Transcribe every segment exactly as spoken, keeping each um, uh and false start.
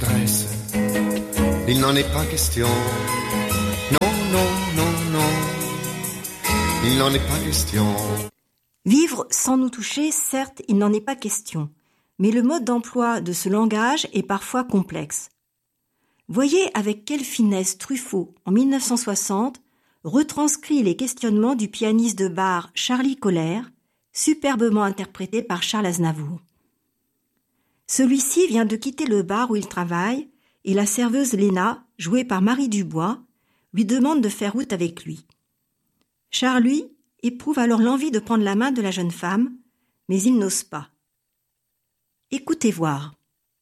Tresse, il n'en est pas question. Non, non, non, non, il n'en est pas question. Vivre sans nous toucher, certes, il n'en est pas question, mais le mode d'emploi de ce langage est parfois complexe. Voyez avec quelle finesse Truffaut, en mille neuf cent soixante, retranscrit les questionnements du pianiste de bar Charlie Coller, superbement interprété par Charles Aznavour. Celui-ci vient de quitter le bar où il travaille et la serveuse Léna, jouée par Marie Dubois, lui demande de faire route avec lui. Charlie éprouve alors l'envie de prendre la main de la jeune femme, mais il n'ose pas. Écoutez voir.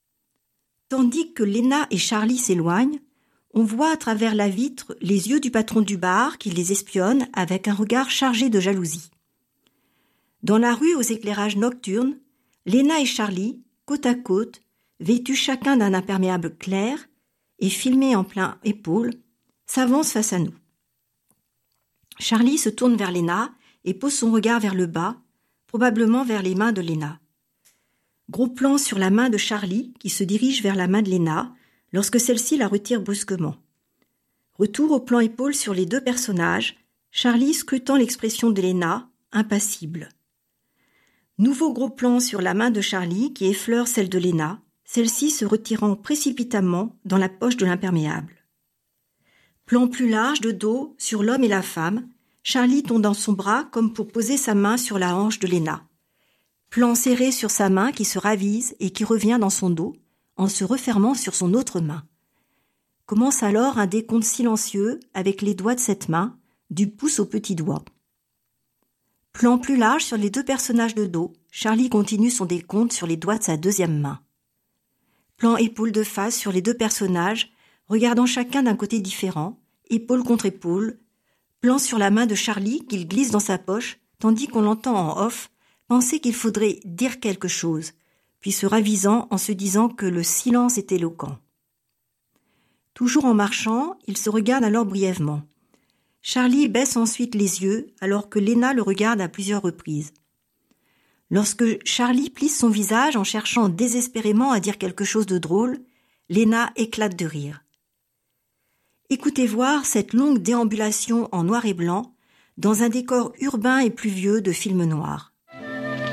Tandis que Léna et Charlie s'éloignent, on voit à travers la vitre les yeux du patron du bar qui les espionne avec un regard chargé de jalousie. Dans la rue aux éclairages nocturnes, Léna et Charlie, côte à côte, vêtus chacun d'un imperméable clair et filmés en plein épaule, s'avancent face à nous. Charlie se tourne vers Léna et pose son regard vers le bas, probablement vers les mains de Léna. Gros plan sur la main de Charlie qui se dirige vers la main de Léna lorsque celle-ci la retire brusquement. Retour au plan épaule sur les deux personnages, Charlie scrutant l'expression de Léna, impassible. Nouveau gros plan sur la main de Charlie qui effleure celle de Léna, celle-ci se retirant précipitamment dans la poche de l'imperméable. Plan plus large de dos sur l'homme et la femme, Charlie tendant son bras comme pour poser sa main sur la hanche de Léna. Plan serré sur sa main qui se ravise et qui revient dans son dos en se refermant sur son autre main. Commence alors un décompte silencieux avec les doigts de cette main, du pouce au petit doigt. Plan plus large sur les deux personnages de dos, Charlie continue son décompte sur les doigts de sa deuxième main. Plan épaule de face sur les deux personnages, regardant chacun d'un côté différent, épaule contre épaule. Plan sur la main de Charlie qu'il glisse dans sa poche, tandis qu'on l'entend en off penser qu'il faudrait dire quelque chose, puis se ravisant en se disant que le silence est éloquent. Toujours en marchant, il se regarde alors brièvement. Charlie baisse ensuite les yeux alors que Léna le regarde à plusieurs reprises. Lorsque Charlie plisse son visage en cherchant désespérément à dire quelque chose de drôle, Léna éclate de rire. Écoutez voir cette longue déambulation en noir et blanc dans un décor urbain et pluvieux de film noir.